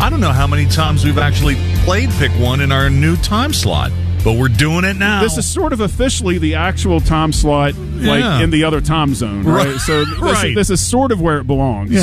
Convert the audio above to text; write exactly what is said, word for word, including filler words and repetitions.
I don't know how many times we've actually played Pick One in our new time slot, but we're doing it now. This is sort of officially the actual time slot, like Yeah. in the other time zone, right? Right. So this, Right. this is sort of where it belongs. Yeah,